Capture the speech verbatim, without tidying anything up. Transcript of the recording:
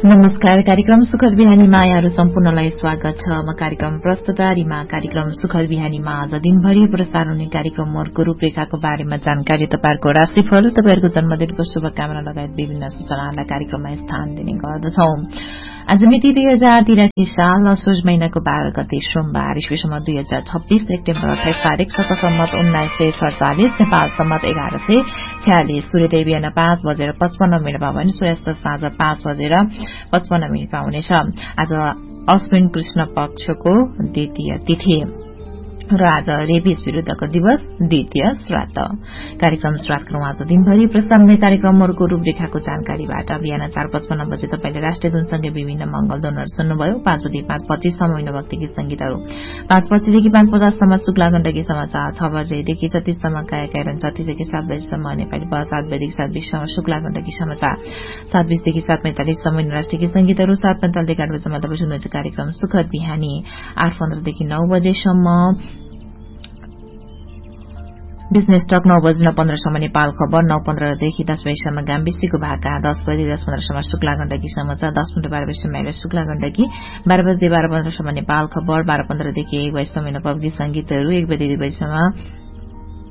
नमस्कार। कार्यक्रम सुखद बिहानीमा यहाँहरू सम्पूर्णलाई स्वागत छ। म कार्यक्रम प्रस्तुता रिमा। कार्यक्रम सुखद बिहानीमा आज दिनभरि प्रसारण हुने कार्यक्रमहरूको रूपरेखाको बारेमा जानकारी, तपाईहरूको राशिफल, तपाईहरूको जन्मदिनको शुभकामना लगायत विभिन्न सूचनाहरूलाई कार्यक्रममा स्थान दिने गर्दछौं। आज मिति दुई हजार तिरासी साल असोज महिनाको बाह्र गते सोमबार, ईस्वी सम्मत दुई हजार छब्बीस सेप्टेम्बर अठाइस तारिक, शक सम्मत उन्नाइस सय सड़चालिस, नेपाल सम्मत एघार सय छ्यालिस, सूर्योदय बिहान पाँच बजेर पचपन्न मिनटमा भने सूर्यास्त साँझ पाँच बजेर पचपन्न मिनटमा हुनेछ। आज अश्विन कृष्ण पक्षको द्वितीय तिथि र आज रेबिस विरूद्धको दिवस, द्वितीय श्राद्ध। कार्यक्रम श्राद्धक्रम आज दिनभरि प्रसारण कार्यक्रमहरूको रूपरेखाको जानकारीबाट बिहान चार पचपन्न बजे तपाईँले राष्ट्रिय धुनसँगै विभिन्न मंगल धुनहरू सुन्नुभयो। पाँच बजे पाँच पच्चीससम्म भक्ति गीत संगीतहरू, पाँच पच्चीसदेखि पाँच पचाससम्म शुक्ला गण्डकी समाचार, छ बजेदेखि छत्तीससम्म काया कायरन, छत्तीसदेखि सात बजेसम्म नेपाली बस, सात बजेदेखि सात बीससम्म शुक्ला गण्डकी समाचार, सात बीसदेखि सात पैंतालिससम्म राष्ट्रिय गीत संगीतहरू, सात पैंतालिसदेखि आठ बजेसम्म तपाईँ सुन्नुहुन्छ कार्यक्रम सुखद बिहानी। आठ पन्ध्रदेखि नौ बजेसम्म बिजनेस टक, नौ बजे नौ पन्ध्रसम्म नेपाल खबर, नौ पन्ध्रदेखि दस बजेसम्म गाम्बिसीको भाका, दस बजे दस पन्ध्रसम्म शुक्ला गण्डकी समाचार, दस मिनट बाह्र बजेसम्म शुक्ला गण्डकी, बाह्र बजे बाह्र पन्ध्रसम्म नेपाल खबर, बाह्र पन्ध्रदेखि एक बजेसम्म पब्लिक संगीतहरू, एक बजे दुई बजेसम्म